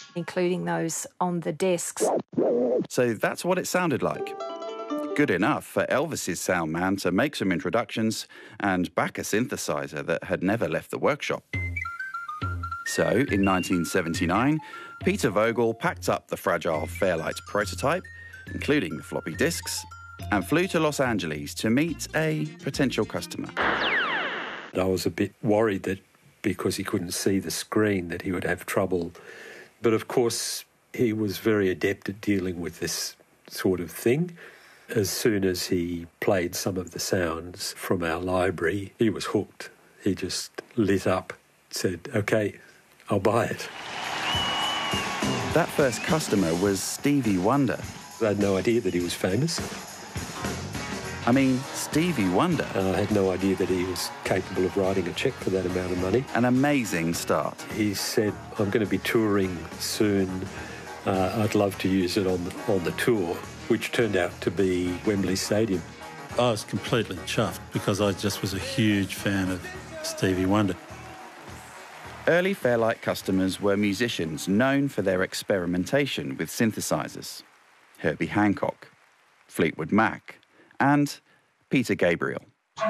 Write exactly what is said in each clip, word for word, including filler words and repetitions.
including those on the discs. So that's what it sounded like. Good enough for Elvis's sound man to make some introductions and back a synthesizer that had never left the workshop. So, in nineteen seventy-nine, Peter Vogel packed up the fragile Fairlight prototype, including the floppy disks, and flew to Los Angeles to meet a potential customer. I was a bit worried that because he couldn't see the screen that he would have trouble. But of course, he was very adept at dealing with this sort of thing. As soon as he played some of the sounds from our library, he was hooked. He just lit up, said, OK, I'll buy it. That first customer was Stevie Wonder. I had no idea that he was famous. I mean, Stevie Wonder. And I had no idea that he was capable of writing a cheque for that amount of money. An amazing start. He said, I'm going to be touring soon. Uh, I'd love to use it on the, on the tour, which turned out to be Wembley Stadium. I was completely chuffed because I just was a huge fan of Stevie Wonder. Early Fairlight customers were musicians known for their experimentation with synthesizers. Herbie Hancock, Fleetwood Mac, and Peter Gabriel.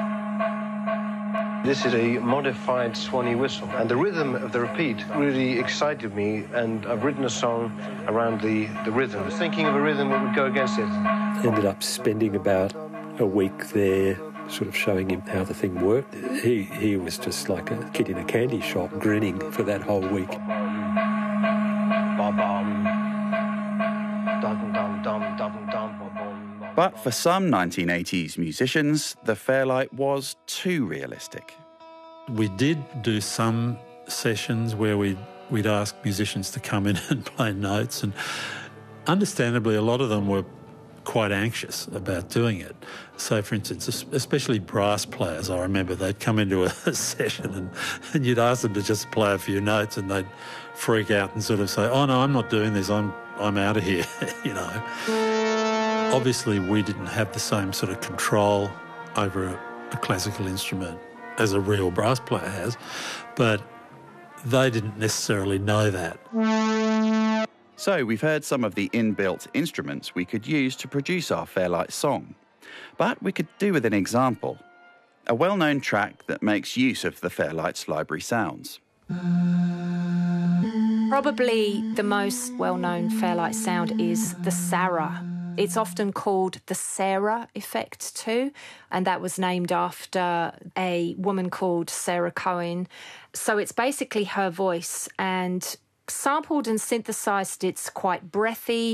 This is a modified Swanee whistle, and the rhythm of the repeat really excited me, and I've written a song around the, the rhythm. I was thinking of a rhythm that would go against it. Ended up spending about a week there, sort of showing him how the thing worked. He, he was just like a kid in a candy shop, grinning for that whole week. But for some nineteen eighties musicians, the Fairlight was too realistic. We did do some sessions where we'd, we'd ask musicians to come in and play notes, and understandably a lot of them were quite anxious about doing it. So, for instance, especially brass players, I remember they'd come into a session and, and you'd ask them to just play a few notes and they'd freak out and sort of say, oh, no, I'm not doing this, I'm, I'm out of here, you know. Obviously, we didn't have the same sort of control over a, a classical instrument as a real brass player has, but they didn't necessarily know that. So we've heard some of the inbuilt instruments we could use to produce our Fairlight song. But we could do with an example, a well-known track that makes use of the Fairlight's library sounds. Probably the most well-known Fairlight sound is the Sarah. It's often called the Sarah effect too, and that was named after a woman called Sarah Cohen. So it's basically her voice, and sampled and synthesized, it's quite breathy.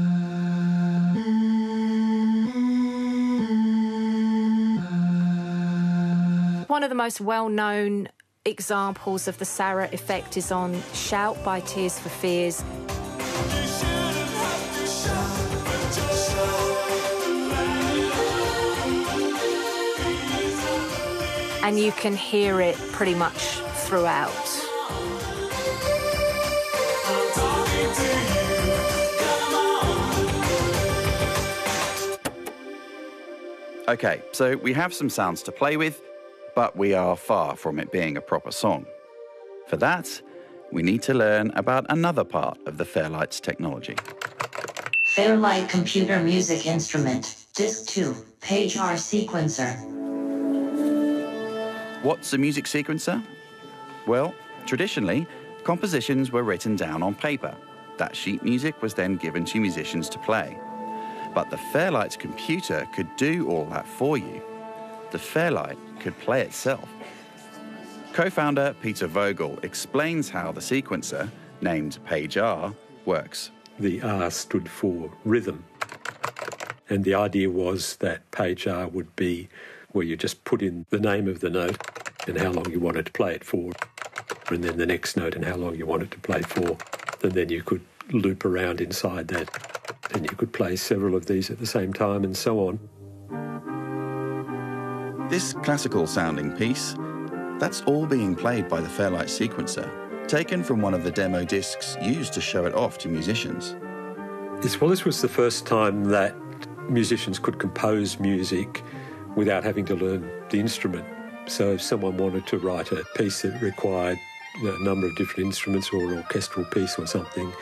One of the most well-known examples of the Sarah effect is on Shout by Tears for Fears. And you can hear it pretty much throughout. OK, so we have some sounds to play with, but we are far from it being a proper song. For that, we need to learn about another part of the Fairlight's technology. Fairlight computer music instrument, disc two, page R sequencer. What's a music sequencer? Well, traditionally, compositions were written down on paper. That sheet music was then given to musicians to play. But the Fairlight's computer could do all that for you. The Fairlight could play itself. Co-founder Peter Vogel explains how the sequencer, named Page R, works. The R stood for rhythm. And the idea was that Page R would be where you just put in the name of the note and how long you wanted to play it for, and then the next note and how long you wanted to play for, and then you could loop around inside that, and you could play several of these at the same time and so on. This classical-sounding piece, that's all being played by the Fairlight sequencer, taken from one of the demo discs used to show it off to musicians. Yes, well, this was the first time that musicians could compose music without having to learn the instrument. So if someone wanted to write a piece that required a number of different instruments or an orchestral piece or something,